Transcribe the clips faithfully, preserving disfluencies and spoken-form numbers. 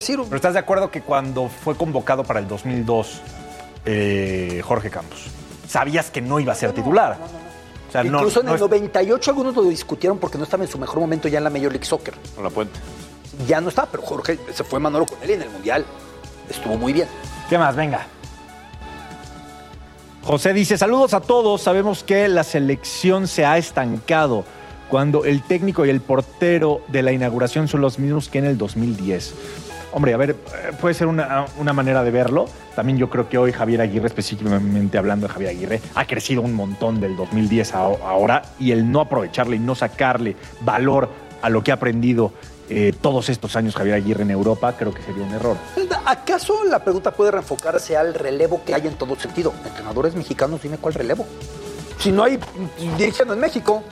decir. Pero ¿estás de acuerdo que cuando fue convocado para el dos mil dos eh, Jorge Campos, sabías que no iba a ser titular? No, no, no. O sea, Incluso no, en el no es... noventa y ocho algunos lo discutieron porque no estaba en su mejor momento ya en la Major League Soccer. Con la Puente. Ya no estaba, pero Jorge se fue Manolo con él y en el Mundial estuvo muy bien. ¿Qué más? Venga. José dice, saludos a todos. Sabemos que la selección se ha estancado cuando el técnico y el portero de la inauguración son los mismos que en el dos mil diez. Hombre, a ver, puede ser una, una manera de verlo. También yo creo que hoy Javier Aguirre, específicamente hablando de Javier Aguirre, ha crecido un montón del dos mil diez a ahora, y el no aprovecharle y no sacarle valor a lo que ha aprendido eh, todos estos años Javier Aguirre en Europa, creo que sería un error. ¿Acaso la pregunta puede reenfocarse al relevo que hay en todo sentido? Entrenadores mexicanos, dime cuál relevo. Si no hay dirigiendo en México.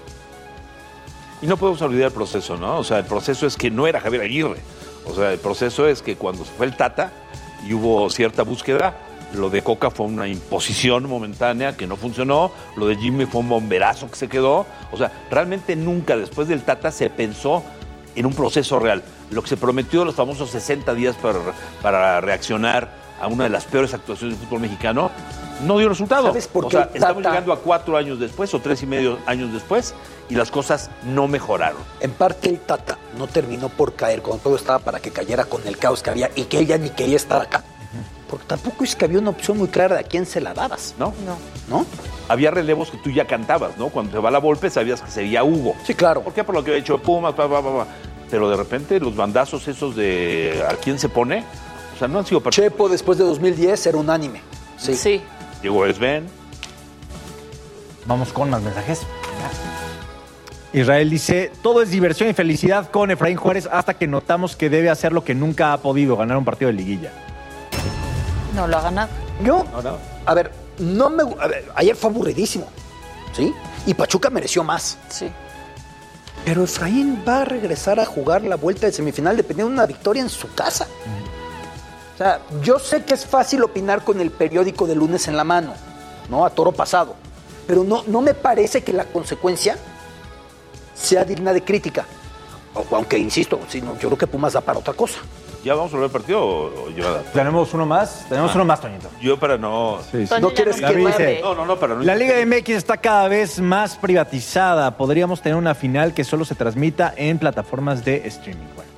Y no podemos olvidar el proceso, ¿no? O sea, el proceso es que no era Javier Aguirre. O sea, el proceso es que cuando se fue el Tata y hubo cierta búsqueda, lo de Coca fue una imposición momentánea que no funcionó, lo de Jimmy fue un bomberazo que se quedó. O sea, realmente nunca después del Tata se pensó en un proceso real. Lo que se prometió los famosos sesenta días para, para reaccionar a una de las peores actuaciones del fútbol mexicano, no dio resultado. ¿Sabes por o qué sea, Tata... estamos llegando a cuatro años después o tres y medio años después y las cosas no mejoraron. En parte el Tata no terminó por caer cuando todo estaba para que cayera con el caos que había y que él ya ni quería estar acá. Porque tampoco es que había una opción muy clara de a quién se la dabas. ¿No? No. ¿No? Había relevos que tú ya cantabas, ¿no? Cuando se va la Volpe sabías que sería Hugo. Sí, claro. ¿Por qué? Por lo que había hecho Pumas, pa, pa, pa, pa. Pero de repente los bandazos esos de a quién se pone, o sea, no han sido... Chepo después de dos mil diez era unánime. Sí. Sí. Llegó Sven. Vamos con más mensajes. Israel dice, todo es diversión y felicidad con Efraín Juárez hasta que notamos que debe hacer lo que nunca ha podido, ganar un partido de liguilla. No lo ha ganado. Yo, No, no. a ver, no me... A ver, ayer fue aburridísimo, ¿sí? Y Pachuca mereció más. Sí. Pero Efraín va a regresar a jugar la vuelta de semifinal dependiendo de una victoria en su casa. Mm. O sea, yo sé que es fácil opinar con el periódico de lunes en la mano, ¿no? A toro pasado. Pero no, no me parece que la consecuencia sea digna de crítica. O, aunque, insisto, si no, yo creo que Pumas da para otra cosa. ¿Ya vamos a volver el partido o, o yo? Tenemos uno más, tenemos ah. uno más, Toñito. Yo para no... Sí, sí. No quieres no que... dice, No, no, no, para no... La Liga M X está cada vez más privatizada. Podríamos tener una final que solo se transmita en plataformas de streaming. Bueno,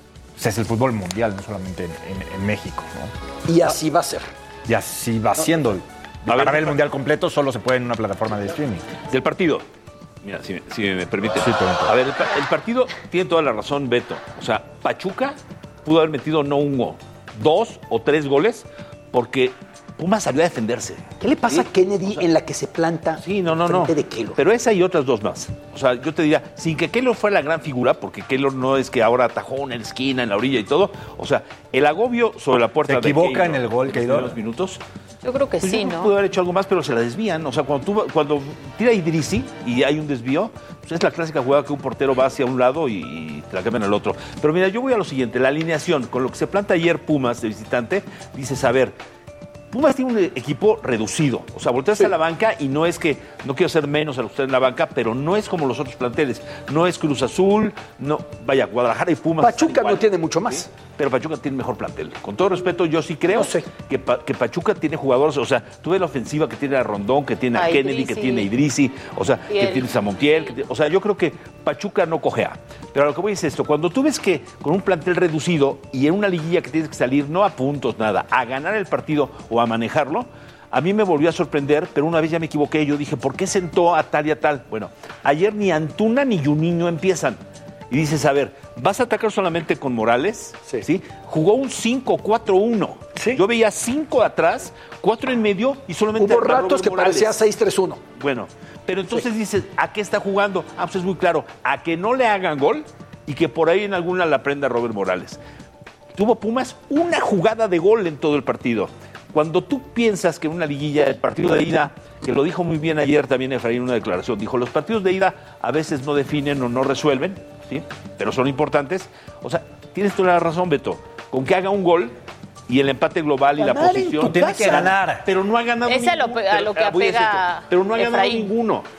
o sea, es el fútbol mundial, no solamente en, en, en México, ¿no? Y así va a ser. Y así va siendo. A ver, para ver el mundial completo solo se puede en una plataforma de streaming. Del partido. Mira, si, si me permite. Sí, permite. A ver, el, el partido tiene toda la razón, Beto. O sea, Pachuca pudo haber metido no uno, dos o tres goles porque Pumas salió a defenderse. ¿Qué le pasa ¿Sí? a Kennedy o sea, en la que se planta sí, no, no, no. frente de Keylor? Pero esa y otras dos más. O sea, yo te diría, sin que Keylor fuera la gran figura, porque Keylor no es que ahora atajó en la esquina, en la orilla y todo. O sea, el agobio sobre la puerta ¿Se de equivoca Keylor en el gol, Keylor? los minutos. Yo creo que Pues sí, yo creo que ¿no? pudo haber hecho algo más, pero se la desvían. O sea, cuando, tú, cuando tira Idrissi y hay un desvío, pues es la clásica jugada que un portero va hacia un lado y, y te la cambian al otro. Pero mira, yo voy a lo siguiente. La alineación, con lo que se planta ayer Pumas de visitante, dices, a ver, Pumas tiene un equipo reducido. O sea, volteas sí. a la banca y no es que, no quiero ser menos a los que están en la banca, pero no es como los otros planteles. No es Cruz Azul, no, vaya, Guadalajara y Pumas. Pachuca no tiene mucho más. ¿Sí? Pero Pachuca tiene mejor plantel. Con todo respeto, yo sí creo no sé. que, pa, que Pachuca tiene jugadores, o sea, tú ves la ofensiva que tiene a Rondón, que tiene a, a Kennedy, Idrissi. que tiene a Idrissi, o sea, y que el... tiene a Montiel, que tiene, o sea, yo creo que Pachuca no cojea. Pero a lo que voy es esto, cuando tú ves que con un plantel reducido y en una liguilla que tienes que salir, no a puntos, nada, a ganar el partido o a manejarlo, a mí me volvió a sorprender, pero una vez ya me equivoqué, yo dije, ¿por qué sentó a tal y a tal? Bueno, ayer ni Antuna ni Juninho empiezan. Y dices, a ver, ¿vas a atacar solamente con Morales? Sí. ¿Sí? Jugó un cinco cuatro uno. Sí. Yo veía cinco atrás, cuatro en medio y solamente... Hubo ratos que Morales. Parecía seis tres uno. Bueno, pero entonces sí. dices, ¿a qué está jugando? Ah, pues es muy claro, a que no le hagan gol y que por ahí en alguna la prenda Robert Morales. Tuvo Pumas una jugada de gol en todo el partido. Cuando tú piensas que una liguilla, el partido de ida, que lo dijo muy bien ayer también Efraín en una declaración, dijo, los partidos de ida a veces no definen o no resuelven, ¿sí? Pero son importantes. O sea, tienes toda la razón, Beto, con que haga un gol y el empate global y ganar la posición. Tiene que ganar. Pero no ha ganado Ese ninguno. a lo, a lo que pero, apega Pero no ha ganado Efraín. ninguno. O sea,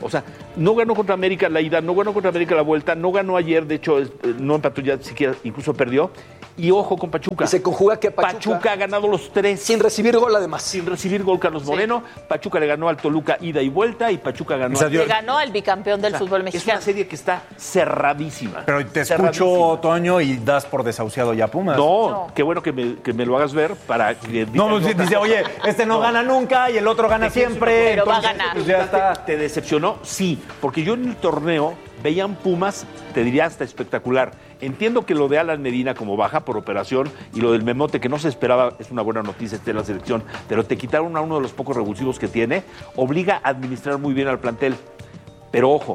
No ganó contra América la ida, no ganó contra América la vuelta, no ganó ayer, de hecho, no empató ya siquiera, incluso perdió. Y ojo con Pachuca. Y se conjuga que Pachuca, Pachuca ha ganado los tres. Sin recibir gol, además. Sin recibir gol Carlos Moreno. Sí. Pachuca le ganó al Toluca ida y vuelta y Pachuca ganó. O sea, le ganó al bicampeón del o sea, fútbol mexicano. Es una serie que está cerradísima. Pero te escucho, Toño, y das por desahuciado ya Pumas. No, no. Qué bueno que me, que me lo hagas ver para que... No, no dice, dice, oye, este no, no gana nunca y el otro gana siempre. Pero entonces, va a ganar. Pues ya está. ¿Te decepcionó? Sí, porque yo en el torneo veían Pumas, te diría hasta espectacular. Entiendo que lo de Alan Medina como baja por operación y lo del Memote que no se esperaba, es una buena noticia esté en la selección, pero te quitaron a uno de los pocos revulsivos que tiene, obliga a administrar muy bien al plantel. Pero ojo,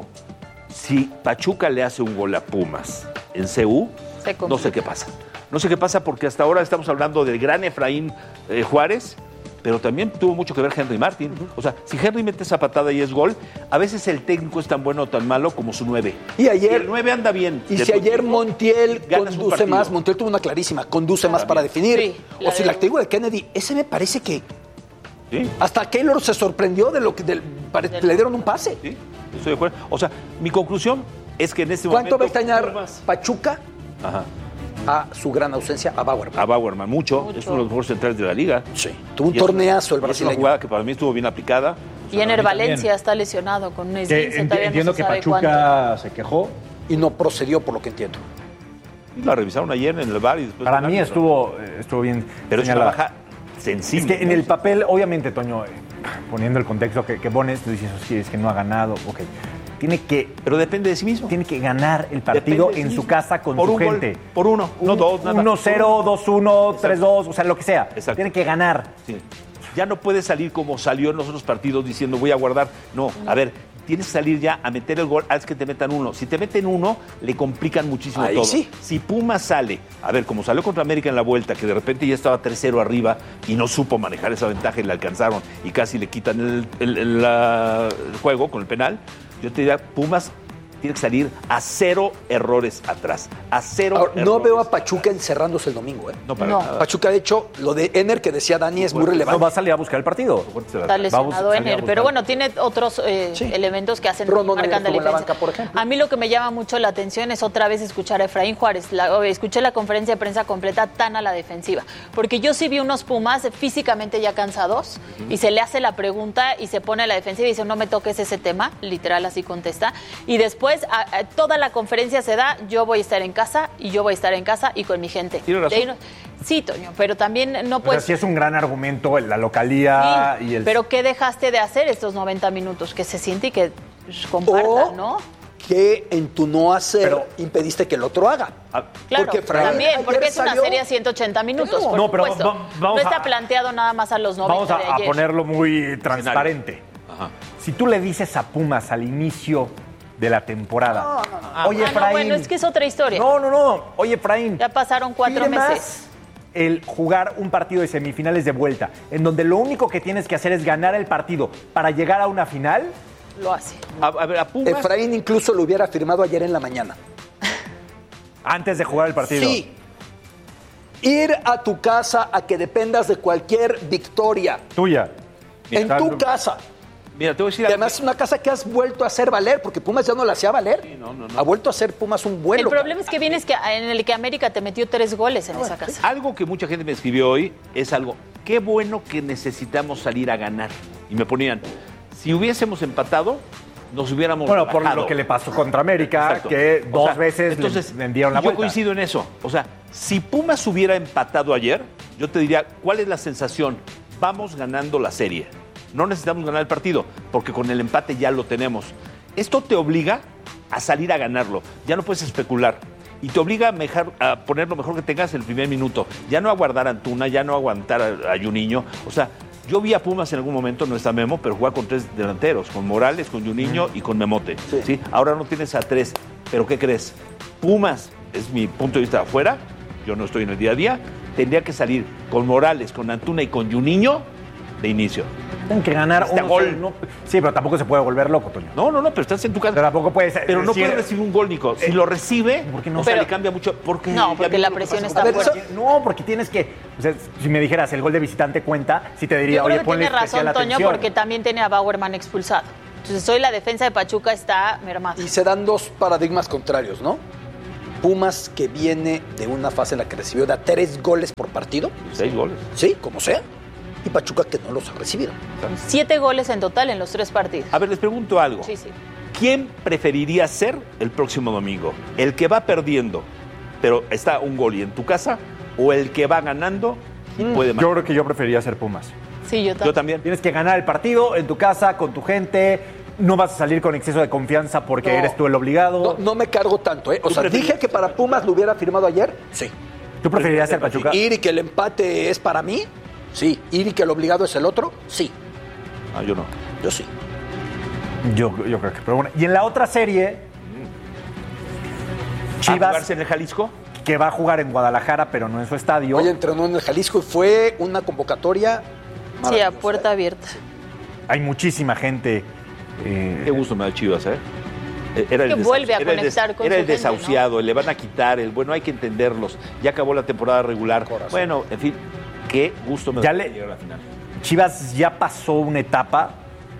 si Pachuca le hace un gol a Pumas en C U, no sé qué pasa. No sé qué pasa porque hasta ahora estamos hablando del gran Efraín eh, Juárez, pero también tuvo mucho que ver Henry Martin. Uh-huh. O sea, si Henry mete esa patada y es gol, a veces el técnico es tan bueno o tan malo como su nueve. Y ayer... Y el nueve anda bien. Y si ayer Montiel conduce más, Montiel tuvo una clarísima, conduce ah, más bien. Para definir. Sí, o si la activo de Kennedy, ese me parece que... ¿Sí? Hasta Keylor se sorprendió de lo que del, pare, le dieron un pase. Sí, estoy de acuerdo. O sea, mi conclusión es que en este momento... ¿Cuánto va a extrañar Pachuca? Ajá. A su gran ausencia, a Bauerman. A Bauerman, mucho. mucho. Es uno de los mejores centrales de la liga. Sí. Tuvo un torneazo el brasileño. Es una jugada que para mí estuvo bien aplicada. Y en el Valencia está lesionado con un esguince. Ent- entiendo no se que Pachuca cuánto. Se quejó. Y no procedió, por lo que entiendo. La revisaron ayer en el bar y después... Para mí estuvo, estuvo bien. Pero es una baja sensible. Es que en el papel, obviamente, Toño, poniendo el contexto que, que pones, tú dices, sí, es que no ha ganado, ok. Tiene que, pero depende de sí mismo. Tiene que ganar el partido en sí su casa con por su un gente. Gol, por uno, no un, dos, nada. uno cero, dos uno, tres dos, o sea, lo que sea. Exacto. Tiene que ganar. Sí. Ya no puede salir como salió en los otros partidos diciendo voy a guardar. No, no. A ver, tienes que salir ya a meter el gol, haz que te metan uno. Si te meten uno, le complican muchísimo Ahí todo. Sí. Si Pumas sale, a ver, como salió contra América en la vuelta, que de repente ya estaba tres cero arriba y no supo manejar esa ventaja y le alcanzaron y casi le quitan el, el, el, la, el juego con el penal, yo te diría, Pumas tiene que salir a cero errores atrás. A cero Ahora, errores. No veo a Pachuca encerrándose el domingo. ¿eh? No, para no. nada. Pachuca, de hecho, lo de Ener que decía Dani es muy relevante. No va a salir a buscar el partido. Está lesionado Ener, pero bueno, tiene otros eh, sí. elementos que hacen Rondo marcan de la banca, por ejemplo. A mí lo que me llama mucho la atención es otra vez escuchar a Efraín Juárez. La, escuché la conferencia de prensa completa tan a la defensiva, porque yo sí vi unos Pumas físicamente ya cansados uh-huh. y se le hace la pregunta y se pone a la defensiva y dice no me toques ese tema, literal así contesta, y después a, a, toda la conferencia se da, yo voy a estar en casa y yo voy a estar en casa y con mi gente. ¿Tiene razón? No, sí, Toño, pero también no puedes... O sea, sí es un gran argumento la localía sí, y el... pero ¿qué dejaste de hacer estos noventa minutos? Que se siente y que compartan, o ¿no? Que en tu no hacer pero, impediste que el otro haga. Claro, porque Efraín también, porque es salió... una serie a ciento ochenta minutos, por no, pero supuesto. Va, vamos no está a, planteado nada más a los noventa vamos a, de ayer. a ponerlo muy transparente. Ajá. Si tú le dices a Pumas al inicio de la temporada. No, no, no. Oye, ah, Efraín. No, bueno, es que es otra historia. No, no, no. Oye, Efraín. Ya pasaron cuatro meses. El jugar un partido de semifinales de vuelta, en donde lo único que tienes que hacer es ganar el partido para llegar a una final. Lo hace. A, a ver, a Pumas. Efraín incluso lo hubiera firmado ayer en la mañana. Antes de jugar el partido. Sí. Ir a tu casa a que dependas de cualquier victoria. Tuya. En tu casa. Mira, te voy a decir y además es una casa que has vuelto a hacer valer, porque Pumas ya no la hacía valer. Sí, no, no, no. Ha vuelto a hacer Pumas un vuelo. El problema es que vienes que en el que América te metió tres goles en ah, esa casa. Algo que mucha gente me escribió hoy es algo, qué bueno que necesitamos salir a ganar. Y me ponían, si hubiésemos empatado, nos hubiéramos Bueno, bajado. por lo que le pasó contra América, Exacto. que dos o sea, veces entonces, le vendieron la yo vuelta. coincido en eso. O sea, si Pumas hubiera empatado ayer, yo te diría, ¿cuál es la sensación? Vamos ganando la serie. No necesitamos ganar el partido, porque con el empate ya lo tenemos. Esto te obliga a salir a ganarlo. Ya no puedes especular. Y te obliga a, mejar, a poner lo mejor que tengas en el primer minuto. Ya no aguardar a Antuna, ya no aguantar a, a Juninho. O sea, yo vi a Pumas en algún momento, no está Memo, pero jugar con tres delanteros, con Morales, con Juninho mm. y con Memote. Sí. ¿Sí? Ahora no tienes a tres. ¿Pero qué crees? Pumas, es mi punto de vista afuera, yo no estoy en el día a día, tendría que salir con Morales, con Antuna y con Juninho de inicio. Tienen que ganar este un gol. No, sí, pero tampoco se puede volver loco, Toño. No, no, no, pero estás en tu casa. Pero tampoco puedes. Pero no decir, puede recibir un gol, Nico. Si eh, lo recibe, ¿por qué no? O sea, pero, le cambia mucho. Porque no, porque la presión está fuerte. No, porque tienes que. O sea, si me dijeras el gol de visitante cuenta, sí te diría, yo creo oye, que ponle tiene razón, especial Toño, atención. porque también tiene a Bauerman expulsado. Entonces hoy la defensa de Pachuca está mermada. Y se dan dos paradigmas contrarios, ¿no? Pumas, que viene de una fase en la que recibió da tres goles por partido. Seis goles. Sí, como sea. Y Pachuca, que no los ha recibido. Siete goles en total en los tres partidos. A ver, les pregunto algo. Sí, sí. ¿Quién preferiría ser el próximo domingo? ¿El que va perdiendo, pero está un gol y en tu casa? ¿O el que va ganando y Mm, puede yo marcar? creo que yo preferiría ser Pumas. Sí, yo también. Yo también. Tienes que ganar el partido en tu casa, con tu gente. No vas a salir con exceso de confianza porque No. eres tú el obligado. No, no me cargo tanto, ¿eh? O ¿Tú sea, prefieres- dije que para Pumas lo hubiera firmado ayer. Sí. ¿Tú preferirías ser Pachuca? Ir y que el empate es para mí. Sí. Ir y que el obligado es el otro. Sí. Ah, yo no. Yo sí. Yo, yo creo que. Pero bueno. Y en la otra serie, ¿A Chivas, jugarse en el Jalisco? que va a jugar en Guadalajara, pero no en su estadio. Hoy entrenó en el Jalisco y fue una convocatoria Sí, a maravillosa, puerta ¿eh? abierta. Hay muchísima gente. eh, Qué gusto me da Chivas, ¿eh? Era el Que desau- vuelve a era el des- conectar con Era su el gente, desahuciado, le van a quitar el... Bueno, hay que entenderlos. Ya acabó la temporada regular. Corazón. Bueno, en fin, qué gusto me Ya da le- llegar a la final. Chivas ya pasó una etapa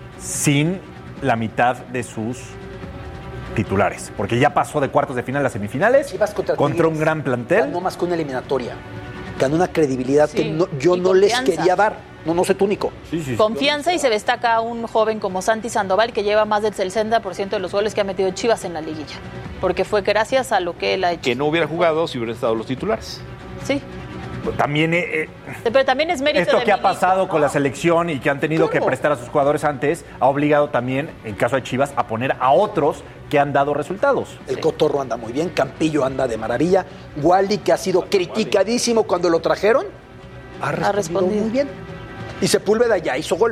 sin la mitad de sus titulares, porque ya pasó de cuartos de final a semifinales Chivas contra, un Tigres gran plantel. Ganó más que una eliminatoria. Ganó una credibilidad Sí, que no- yo y no les confianza. quería dar. No, no sé tú, Nico. Sí, sí, sí. Confianza y se destaca un joven como Santi Sandoval que lleva más del sesenta por ciento de los goles que ha metido Chivas en la liguilla. Porque fue gracias a lo que él ha hecho. Que no hubiera jugado si hubieran estado los titulares. Sí. También eh, eh, Pero también es mérito esto de que ha Milito, pasado ¿no? con la selección y que han tenido Claro. que prestar a sus jugadores antes, ha obligado también, en caso de Chivas, a poner a otros que han dado resultados. El Cotorro anda muy bien, Campillo anda de maravilla. Wally, que ha sido criticadísimo cuando lo trajeron, ha respondido, respondido. muy bien. Y Sepúlveda ya hizo gol.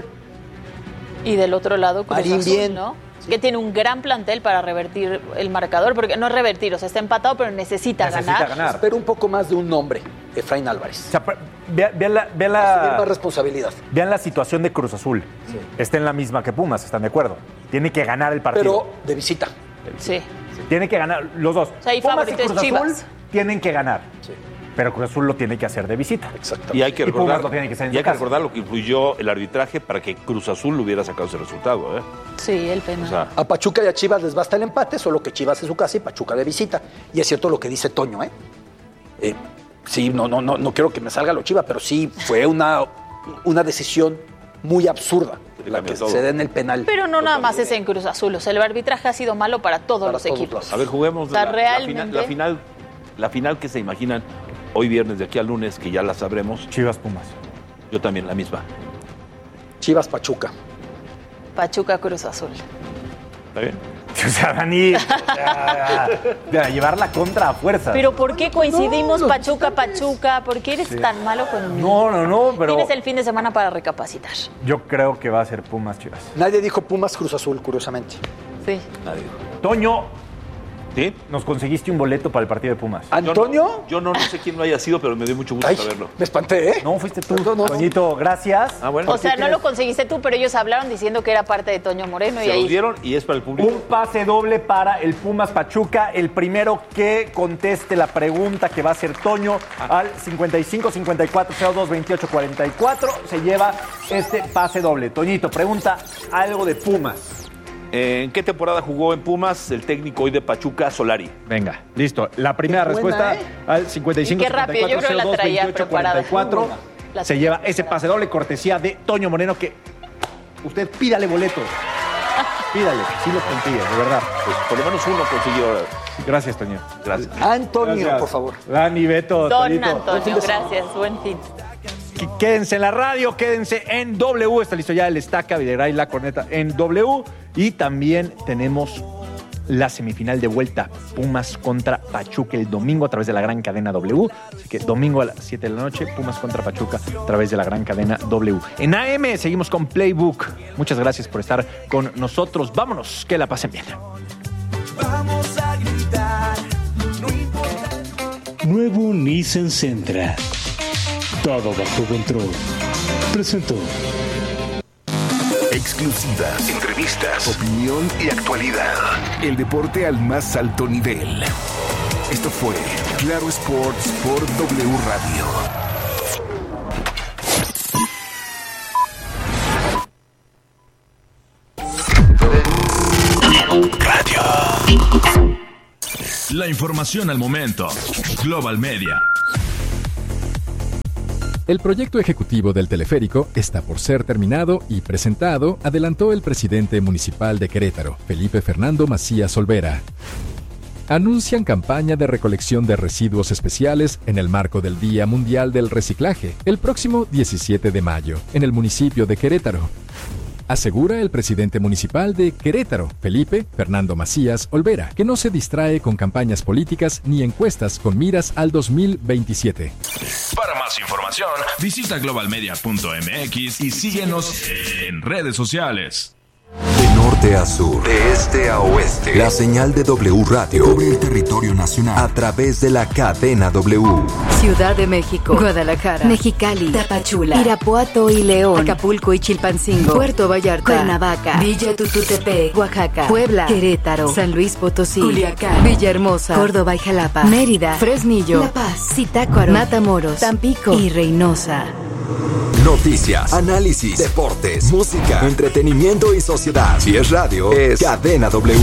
Y del otro lado, Cruz Marín Azul, bien. ¿no? Que tiene un gran plantel para revertir el marcador, porque no es revertir, o sea, está empatado, pero necesita, Necesita ganar. ganar. Espero un poco más de un nombre, Efraín Álvarez. O sea, pero vea- vean la, vean Asumir la- más responsabilidad. vean la situación de Cruz Azul. Está en la misma que Pumas, ¿están de acuerdo? Tiene que ganar el partido. Pero de visita. Sí. Tiene que ganar los dos. sea, ahí Pumas y favorito es Cruz Azul Chivas. tienen que ganar. Sí. Pero Cruz Azul lo tiene que hacer de visita. Exactamente. Y hay que Y Pumas recordar, lo tiene que hacer en y hay su que casa. recordar lo que influyó el arbitraje para que Cruz Azul hubiera sacado ese resultado, ¿eh? Sí, el penal. O sea, A Pachuca y a Chivas les basta el empate, solo que Chivas es su casa y Pachuca de visita. Y es cierto lo que dice Toño, ¿eh? Eh, sí, no, no, no, no quiero que me salga lo Chivas, pero sí fue una, una decisión muy absurda la que todo. se da en el penal. Pero no nada más es en Cruz Azul, o sea, el arbitraje ha sido malo para todos Para los todos equipos. lados. a ver, juguemos O sea, la, la realmente- final, la final, la final que se imaginan hoy viernes de aquí al lunes, que ya la sabremos. Chivas Pumas. Yo también, la misma. Chivas Pachuca. Pachuca, Cruz Azul. ¿Está bien? O sea, Dani, o sea, de llevar la contra a fuerza. Pero ¿por qué coincidimos Pachuca, Pachuca? ¿Por qué eres tan malo conmigo? No, no, no, pero Tienes el fin de semana para recapacitar. yo creo que va a ser Pumas Chivas. Nadie dijo Pumas Cruz Azul, curiosamente. Sí. Nadie. Toño, ¿Sí? nos conseguiste un boleto para el partido de Pumas. ¿Antonio? Yo no, yo no, no sé quién lo haya sido, pero me dio mucho gusto Ay, saberlo. me espanté, ¿eh? No, fuiste tú. No, no. Toñito, gracias. Ah, bueno. O sea, no lo conseguiste tú, pero ellos hablaron diciendo que era parte de Toño Moreno y Se los ahí. dieron y es para el público. Un pase doble para el Pumas Pachuca. El primero que conteste la pregunta que va a hacer Toño al cincuenta y cinco cincuenta y cuatro cero dos veintiocho cuarenta y cuatro se lleva este pase doble. Toñito, pregunta algo de Pumas. ¿En qué temporada jugó en Pumas el técnico hoy de Pachuca, Solari? Venga, listo. La primera Qué buena, respuesta ¿eh? al cincuenta y cinco Y qué rápido, yo creo que la traía preparada. La se lleva ese pase doble cortesía de Toño Moreno que usted pídale boletos. Pídale, sí los consigue, de verdad. Pues por lo menos uno consiguió. Gracias, Toño. Gracias. Antonio, Gracias. por favor. Dani, Beto, Don Toñito. Antonio, gracias. Buen fin. Qu- Quédense en la radio, quédense en W. Está listo ya el Estaca, Videgaray, la corneta en W. Y también tenemos la semifinal de vuelta, Pumas contra Pachuca el domingo a través de la gran cadena W. Así que domingo a las siete de la noche, Pumas contra Pachuca a través de la gran cadena W. En A M seguimos con Playbook. Muchas gracias por estar con nosotros. Vámonos, que la pasen bien. Vamos a gritar, no importa. Nuevo Nissan Sentra. Todo bajo control. Presentó. Exclusivas, entrevistas, opinión y actualidad. El deporte al más alto nivel. Esto fue Claro Sports por W Radio. La información al momento. Global Media. El proyecto ejecutivo del teleférico está por ser terminado y presentado, adelantó el presidente municipal de Querétaro, Felipe Fernando Macías Olvera. Anuncian campaña de recolección de residuos especiales en el marco del Día Mundial del Reciclaje, el próximo diecisiete de mayo, en el municipio de Querétaro. Asegura el presidente municipal de Querétaro, Felipe Fernando Macías Olvera, que no se distrae con campañas políticas ni encuestas con miras al dos mil veintisiete. Para más información, visita global media punto m x y síguenos en redes sociales. De norte a sur, de este a oeste, la señal de W Radio cubre el territorio nacional a través de la cadena W. Ciudad de México, Guadalajara, Mexicali, Tapachula, Irapuato y León, Acapulco y Chilpancingo, Puerto Vallarta, Cuernavaca, Villa Tututepec, Oaxaca, Puebla, Querétaro, San Luis Potosí, Culiacán, Villahermosa, Córdoba y Jalapa, Mérida, Fresnillo, La Paz, Zitácuaro, Matamoros, Tampico y Reynosa. Noticias, análisis, deportes, música, entretenimiento y sociedad. Si es radio, es Cadena W.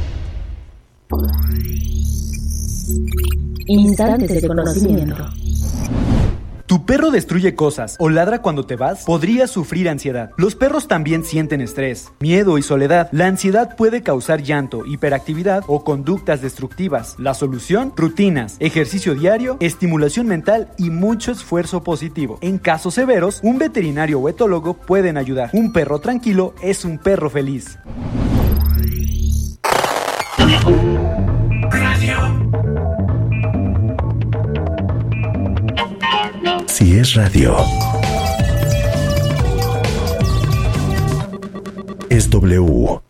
Instantes de conocimiento. ¿Tu perro destruye cosas o ladra cuando te vas? Podrías sufrir ansiedad. Los perros también sienten estrés, miedo y soledad. La ansiedad puede causar llanto, hiperactividad o conductas destructivas. La solución: rutinas, ejercicio diario, estimulación mental y mucho esfuerzo positivo. En casos severos, un veterinario o etólogo pueden ayudar. Un perro tranquilo es un perro feliz. Si es radio, es W.